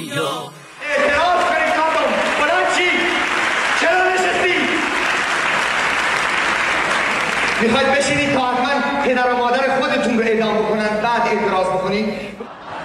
دنیا. اعتراض کنید کاکم. بلند چی؟ چرا نشستی؟ میخواید بشینید تا حتما پدر و مادر خودتون رو اعدام بکنن بعد اعتراض بکنید؟